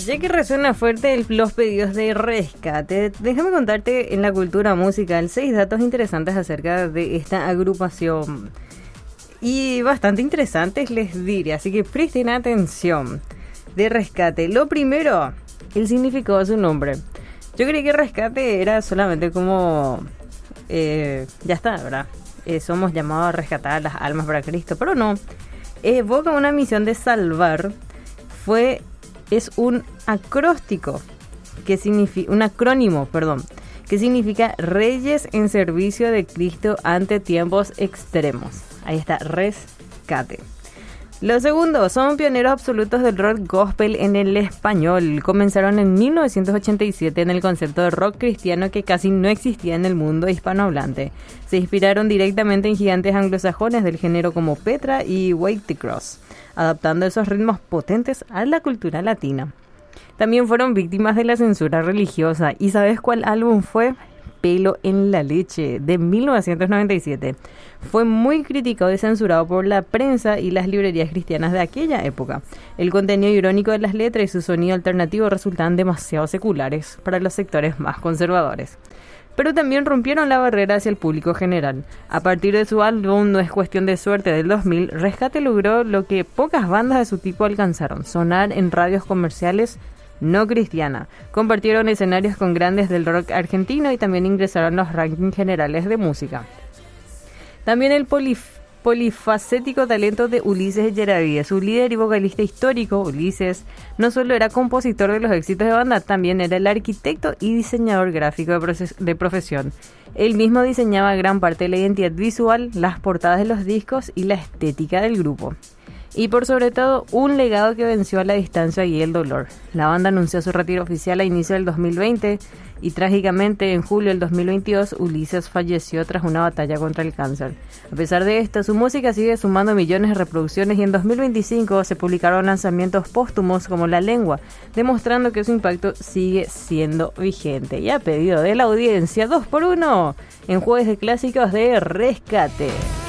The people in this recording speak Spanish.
Ya que resuena fuerte los pedidos de rescate, déjame contarte en la cultura musical 6 datos interesantes acerca de esta agrupación. Y bastante interesantes les diré, así que presten atención. De rescate, lo primero, el significado de su nombre. Yo creí que rescate era solamente como... ya está, ¿verdad? Somos llamados a rescatar las almas para Cristo, pero no. Evoca una misión de salvar. Es un acróstico que significa un acrónimo, que significa Reyes en servicio de Cristo ante tiempos extremos. Ahí está, rescate. Lo segundo, son pioneros absolutos del rock gospel en el español. Comenzaron en 1987 en el concepto de rock cristiano que casi no existía en el mundo hispanohablante. Se inspiraron directamente en gigantes anglosajones del género como Petra y Whitecross, adaptando esos ritmos potentes a la cultura latina. También fueron víctimas de la censura religiosa. ¿Y sabes cuál álbum fue? Pelo en la leche, de 1997. Fue muy criticado y censurado por la prensa y las librerías cristianas de aquella época. El contenido irónico de las letras y su sonido alternativo resultaban demasiado seculares para los sectores más conservadores. Pero también rompieron la barrera hacia el público general. A partir de su álbum No es cuestión de suerte del 2000, Rescate logró lo que pocas bandas de su tipo alcanzaron: sonar en radios comerciales no cristiana. Compartieron escenarios con grandes del rock argentino y también ingresaron a los rankings generales de música. También el polifacético talento de Ulises Geravidis, su líder y vocalista histórico. Ulises no solo era compositor de los éxitos de banda, también era el arquitecto y diseñador gráfico de profesión. Él mismo diseñaba gran parte de la identidad visual, las portadas de los discos y la estética del grupo. Y por sobre todo, un legado que venció a la distancia y el dolor. La banda anunció su retiro oficial a inicio del 2020 y trágicamente en julio del 2022 Ulises falleció tras una batalla contra el cáncer. A pesar de esto, su música sigue sumando millones de reproducciones y en 2025 se publicaron lanzamientos póstumos como La Lengua, demostrando que su impacto sigue siendo vigente. Y a pedido de la audiencia, 2x1 en Jueves de Clásicos de Rescate.